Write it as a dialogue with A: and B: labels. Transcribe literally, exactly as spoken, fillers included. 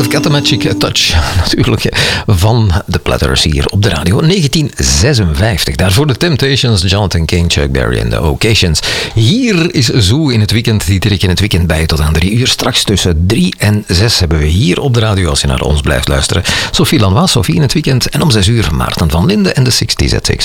A: I've Got a Magic Touch, natuurlijk, van de Platters hier op de radio. negentien zesenvijftig, daarvoor de Temptations, Jonathan King, Chuck Berry en de Occasions. Hier is Zoo in het weekend, die trek in het weekend bij tot aan drie uur. Straks tussen drie en zes hebben we hier op de radio, als je naar ons blijft luisteren, Sophie Lanois, Sophie in het weekend. En om zes uur Maarten van Linden en de zestig Z X.